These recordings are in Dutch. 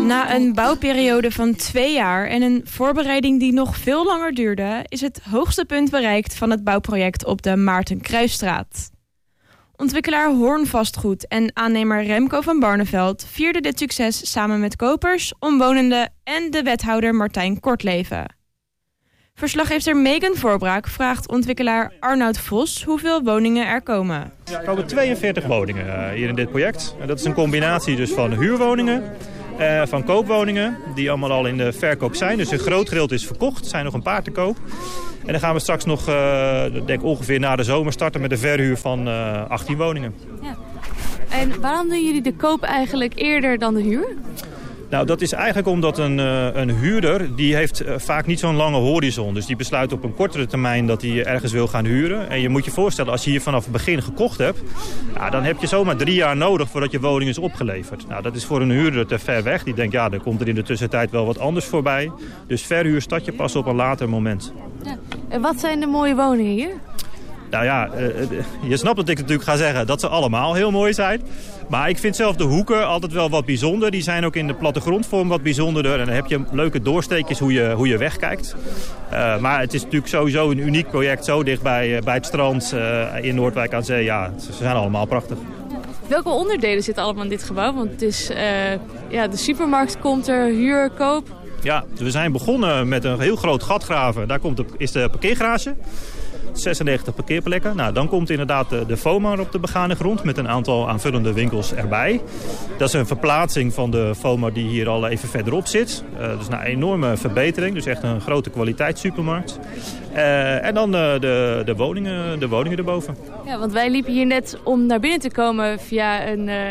Na een bouwperiode van 2 jaar en een voorbereiding die nog veel langer duurde, is het hoogste punt bereikt van het bouwproject op de Maarten Kruisstraat. Ontwikkelaar Hoorn Vastgoed en aannemer Remco van Barneveld vierden dit succes samen met kopers, omwonenden en de wethouder Martijn Kortleven. Verslaggever Megan Voorbraak vraagt ontwikkelaar Arnoud Vos hoeveel woningen er komen. Er komen 42 woningen hier in dit project. En dat is een combinatie dus van huurwoningen, van koopwoningen, die allemaal al in de verkoop zijn. Dus een groot gedeelte is verkocht, er zijn nog een paar te koop. En dan gaan we straks nog, denk ongeveer na de zomer starten met de verhuur van 18 woningen. Ja. En waarom doen jullie de koop eigenlijk eerder dan de huur? Nou, dat is eigenlijk omdat een huurder, die heeft vaak niet zo'n lange horizon. Dus die besluit op een kortere termijn dat hij ergens wil gaan huren. En je moet je voorstellen, als je hier vanaf het begin gekocht hebt, ja, dan heb je zomaar 3 jaar nodig voordat je woning is opgeleverd. Nou, dat is voor een huurder te ver weg. Die denkt, ja, er komt er in de tussentijd wel wat anders voorbij. Dus verhuur start je pas op een later moment. Ja. En wat zijn de mooie woningen hier? Nou ja, je snapt dat ik natuurlijk ga zeggen dat ze allemaal heel mooi zijn. Maar ik vind zelf de hoeken altijd wel wat bijzonder. Die zijn ook in de plattegrondvorm wat bijzonderder. En dan heb je leuke doorsteekjes hoe je wegkijkt. Maar het is natuurlijk sowieso een uniek project. Zo dicht bij het strand in Noordwijk aan Zee. Ja, ze zijn allemaal prachtig. Welke onderdelen zitten allemaal in dit gebouw? Want het is, de supermarkt komt er, huur, koop. Ja, we zijn begonnen met een heel groot gat graven. Daar is de parkeergarage. 96 parkeerplekken. Nou, dan komt inderdaad de FOMA op de begane grond met een aantal aanvullende winkels erbij. Dat is een verplaatsing van de FOMA die hier al even verderop zit. Dus een enorme verbetering. Dus echt een grote kwaliteitssupermarkt. En dan de woningen erboven. Ja, want wij liepen hier net om naar binnen te komen via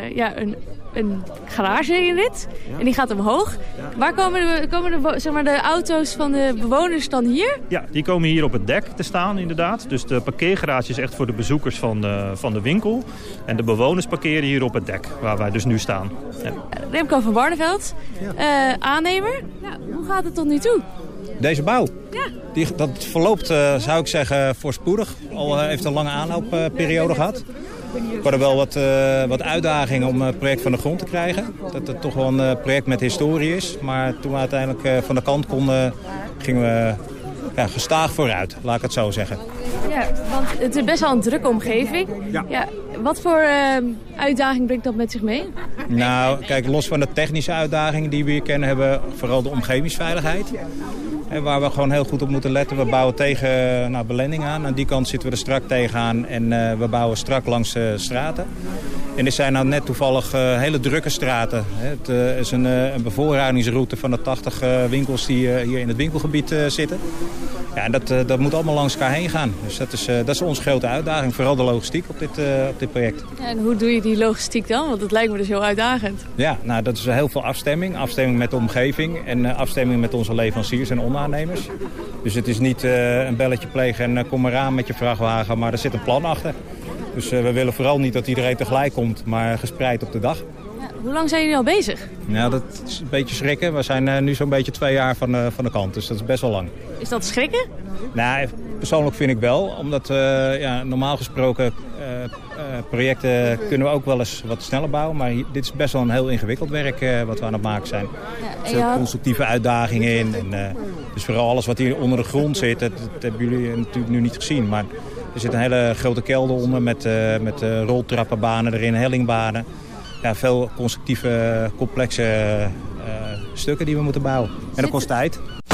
een garage in dit. Ja. En die gaat omhoog. Ja. Waar komen de auto's van de bewoners dan hier? Ja, die komen hier op het dek te staan inderdaad. Dus de parkeergarage is echt voor de bezoekers van de winkel. En de bewoners parkeren hier op het dek, waar wij dus nu staan. Ja. Remco van Barneveld, aannemer. Ja, hoe gaat het tot nu toe? Deze bouw? Ja. Dat verloopt, zou ik zeggen, voorspoedig. Al heeft een lange aanloopperiode gehad. We hadden wel wat uitdagingen om het project van de grond te krijgen. Dat het toch wel een project met historie is. Maar toen we uiteindelijk van de kant konden, gingen we gestaag vooruit, laat ik het zo zeggen. Ja, want het is best wel een drukke omgeving. Ja, wat voor uitdaging brengt dat met zich mee? Nou, kijk, los van de technische uitdagingen die we hier kennen, hebben we vooral de omgevingsveiligheid. En waar we gewoon heel goed op moeten letten. We bouwen tegen belending aan. Aan die kant zitten we er strak tegenaan. En we bouwen strak langs de straten. En dit zijn nou net toevallig hele drukke straten. Het is een bevoorradingsroute van de 80 winkels die hier in het winkelgebied zitten. Ja, en dat moet allemaal langs elkaar heen gaan. Dus dat is onze grote uitdaging. Vooral de logistiek op dit project. Ja, en hoe doe je die logistiek dan? Want het lijkt me dus heel uitdagend. Ja, nou, dat is heel veel afstemming. Afstemming met de omgeving en afstemming met onze leveranciers en onderaannemers. Dus het is niet een belletje plegen en kom maar aan met je vrachtwagen, maar er zit een plan achter. Dus we willen vooral niet dat iedereen tegelijk komt, maar gespreid op de dag. Ja, hoe lang zijn jullie al bezig? Nou, dat is een beetje schrikken. We zijn nu zo'n beetje 2 jaar van de kant, dus dat is best wel lang. Is dat schrikken? Nou, persoonlijk vind ik wel. Omdat normaal gesproken projecten kunnen we ook wel eens wat sneller bouwen. Maar dit is best wel een heel ingewikkeld werk wat we aan het maken zijn. Er zitten constructieve uitdagingen in. En, dus vooral alles wat hier onder de grond zit, dat hebben jullie natuurlijk nu niet gezien. Maar er zit een hele grote kelder onder met roltrappenbanen erin, hellingbanen. Ja, veel constructieve, complexe stukken die we moeten bouwen. En dat kost tijd.